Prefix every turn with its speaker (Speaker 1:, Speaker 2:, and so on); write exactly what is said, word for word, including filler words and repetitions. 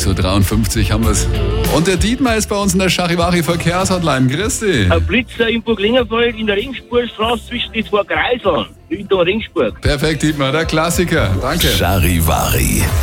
Speaker 1: sechs Uhr dreiundfünfzig haben wir's. Und der Dietmar ist bei uns in der Charivari-Verkehrshotline. Grüß dich.
Speaker 2: Ein Blitzer in Burglingerfeld in der Ringsburgstraße zwischen die zwei Kreiseln. Richtung Ringsburg.
Speaker 1: Perfekt, Dietmar, der Klassiker. Danke.
Speaker 3: Charivari.